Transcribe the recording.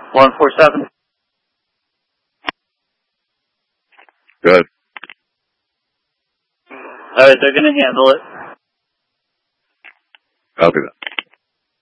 147. Good. Alright, they're gonna handle it. Copy that.